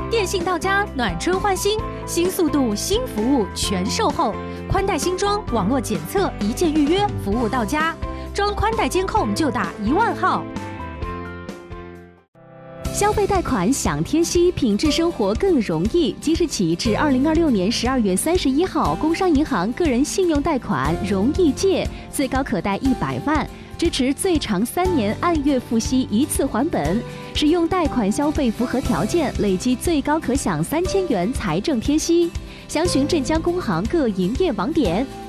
电信到家，暖春换新，新速度、新服务全售后，宽带新装，网络检测，一键预约，服务到家。装宽带监控就打10000号。消费贷款享贴息，品质生活更容易。即日起至2026年12月31号，工商银行个人信用贷款容易借，最高可贷100万，支持最长3年按月付息一次还本。使用贷款消费符合条件，累计最高可享3000元财政贴息。详询镇江工行各营业网点。